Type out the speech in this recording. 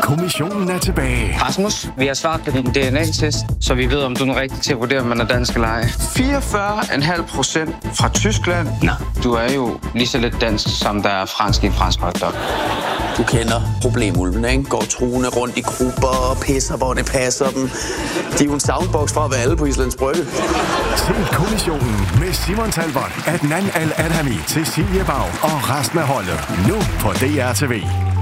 Kommissionen er tilbage. Rasmus, vi har svaret på din DNA-test, så vi ved, om du er rigtig til at vurdere, om man er dansk eller ej. 44,5% fra Tyskland. Nå, du er jo lige så lidt dansk, som der er fransk i en fransk hotdog. Du kender problemulven, ikke? Går truende rundt i grupper og pisser, hvor det passer dem. De er jo en soundbox fra at være alle på Islands Brygge. Se Kommissionen med Simon Talbot, Adnan Al-Adhami, Cecilie Bag og resten af holdet. Nu på DR TV.